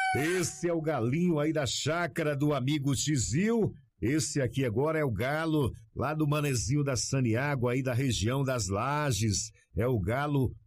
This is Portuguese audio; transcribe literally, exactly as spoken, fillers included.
Esse é o galinho aí da chácara do amigo Tizil. Esse aqui agora é o galo lá do manezinho da Saniágua aí da região das Lajes. É o galo